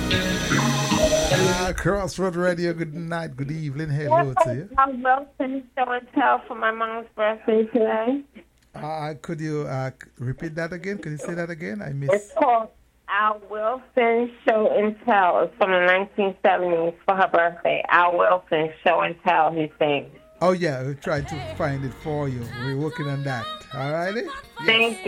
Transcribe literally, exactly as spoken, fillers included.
Uh, Crossroad Radio, good night, good evening, hello to you. I will finish show and tell for my mom's birthday today. Uh, could you uh, repeat that again? Could you say that again? I missed. It's called Al Wilson Show and Tell. It's from the nineteen seventies for her birthday. Al Wilson Show and Tell, he sings. Oh, yeah, we're trying to find it for you. We're working on that. All righty? Yes. Thank you.